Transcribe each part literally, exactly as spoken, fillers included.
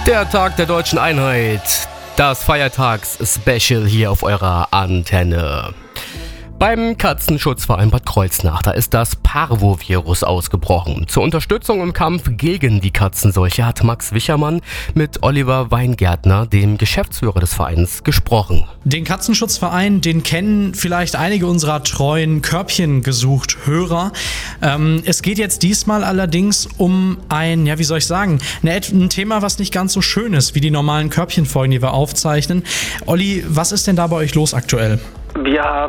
Der Tag der Deutschen Einheit, das Feiertags-Special hier auf eurer Antenne. Beim Katzenschutzverein Bad Kreuznach, da ist das Parvovirus ausgebrochen. Zur Unterstützung im Kampf gegen die Katzenseuche hat Max Wichermann mit Oliver Weingärtner, dem Geschäftsführer des Vereins, gesprochen. Den Katzenschutzverein, den kennen vielleicht einige unserer treuen Körbchen gesucht Hörer. Ähm, es geht jetzt diesmal allerdings um ein, ja wie soll ich sagen, eine, ein Thema, was nicht ganz so schön ist wie die normalen Körbchenfolgen, die wir aufzeichnen. Olli, was ist denn da bei euch los aktuell? Wir haben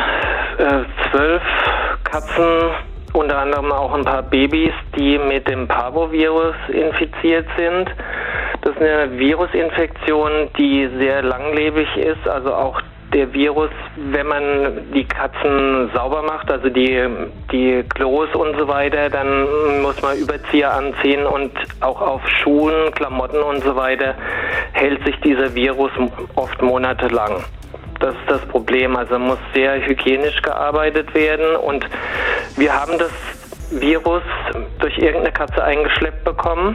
äh, zwölf Katzen, unter anderem auch ein paar Babys, die mit dem Parvovirus infiziert sind. Das ist eine Virusinfektion, die sehr langlebig ist, also auch der Virus, wenn man die Katzen sauber macht, also die, die Klos und so weiter, dann muss man Überzieher anziehen und auch auf Schuhen, Klamotten und so weiter hält sich dieser Virus oft monatelang. Das ist das Problem. Also muss sehr hygienisch gearbeitet werden und wir haben das Virus durch irgendeine Katze eingeschleppt bekommen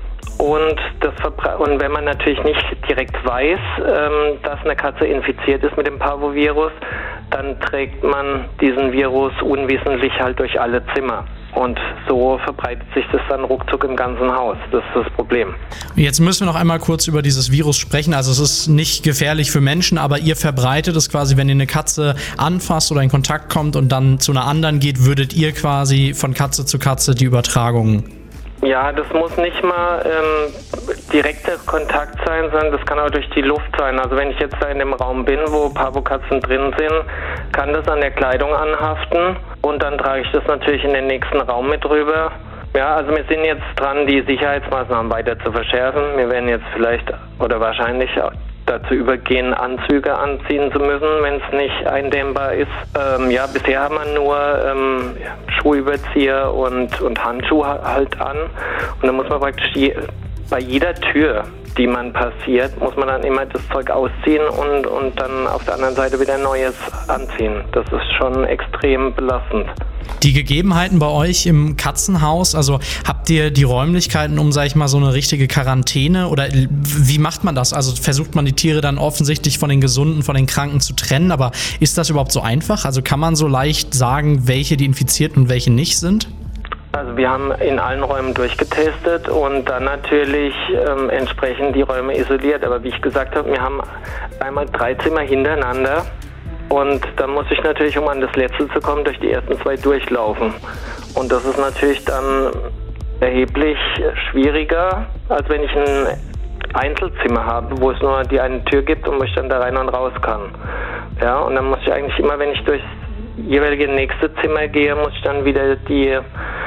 und, das Verbre- und wenn man natürlich nicht direkt weiß, ähm, dass eine Katze infiziert ist mit dem Parvovirus, dann trägt man diesen Virus unwissentlich halt durch alle Zimmer. Und so verbreitet sich das dann ruckzuck im ganzen Haus. Das ist das Problem. Jetzt müssen wir noch einmal kurz über dieses Virus sprechen. Also es ist nicht gefährlich für Menschen, aber ihr verbreitet es quasi, wenn ihr eine Katze anfasst oder in Kontakt kommt und dann zu einer anderen geht, würdet ihr quasi von Katze zu Katze die Übertragung. Ja, das muss nicht mal ähm, direkter Kontakt sein, sondern das kann auch durch die Luft sein. Also wenn ich jetzt da in dem Raum bin, wo Parvokatzen drin sind, kann das an der Kleidung anhaften und dann trage ich das natürlich in den nächsten Raum mit rüber. Ja, also wir sind jetzt dran, die Sicherheitsmaßnahmen weiter zu verschärfen. Wir werden jetzt vielleicht oder wahrscheinlich dazu übergehen, Anzüge anziehen zu müssen, wenn es nicht eindämmbar ist. Ähm, ja, bisher haben wir nur ähm, Schuhüberzieher und, und Handschuhe halt an. Und dann muss man praktisch je, bei jeder Tür, die man passiert, muss man dann immer das Zeug ausziehen und, und dann auf der anderen Seite wieder Neues anziehen. Das ist schon extrem belastend. Die Gegebenheiten bei euch im Katzenhaus, also habt ihr die Räumlichkeiten, um, sag ich mal, so eine richtige Quarantäne oder wie macht man das? Also versucht man die Tiere dann offensichtlich von den Gesunden, von den Kranken zu trennen, aber ist das überhaupt so einfach? Also kann man so leicht sagen, welche die infiziert und welche nicht sind? Also wir haben in allen Räumen durchgetestet und dann natürlich ähm, entsprechend die Räume isoliert. Aber wie ich gesagt habe, wir haben einmal drei Zimmer hintereinander. Und dann muss ich natürlich, um an das letzte zu kommen, durch die ersten zwei durchlaufen. Und das ist natürlich dann erheblich schwieriger, als wenn ich ein Einzelzimmer habe, wo es nur die eine Tür gibt und wo ich dann da rein und raus kann. Ja, und dann muss ich eigentlich immer, wenn ich durchs jeweilige nächste Zimmer gehe, muss ich dann wieder die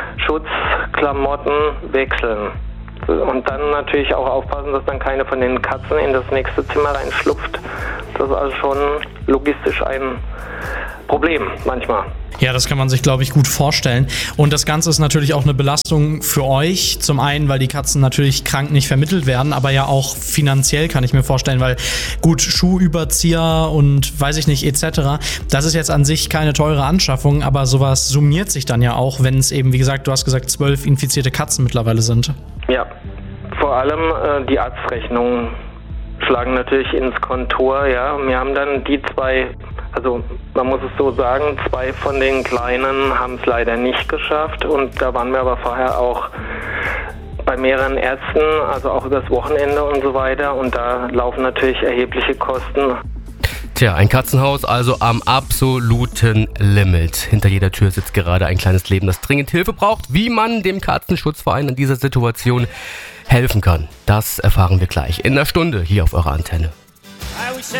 Schutzklamotten wechseln. Und dann natürlich auch aufpassen, dass dann keine von den Katzen in das nächste Zimmer reinschlupft. Das ist also schon logistisch ein Problem manchmal. Ja, das kann man sich, glaube ich, gut vorstellen. Und das Ganze ist natürlich auch eine Belastung für euch. Zum einen, weil die Katzen natürlich krank nicht vermittelt werden, aber ja auch finanziell, kann ich mir vorstellen, weil gut, Schuhüberzieher und weiß ich nicht et cetera, das ist jetzt an sich keine teure Anschaffung, aber sowas summiert sich dann ja auch, wenn es eben, wie gesagt, du hast gesagt, zwölf infizierte Katzen mittlerweile sind. Ja, vor allem äh, die Arztrechnungen schlagen natürlich ins Kontor, ja. Wir haben dann die zwei, also man muss es so sagen, zwei von den Kleinen haben es leider nicht geschafft und da waren wir aber vorher auch bei mehreren Ärzten, also auch übers Wochenende und so weiter und da laufen natürlich erhebliche Kosten. Tja, ein Katzenhaus also am absoluten Limit. Hinter jeder Tür sitzt gerade ein kleines Leben, das dringend Hilfe braucht. Wie man dem Katzenschutzverein in dieser Situation helfen kann, das erfahren wir gleich in einer Stunde hier auf eurer Antenne.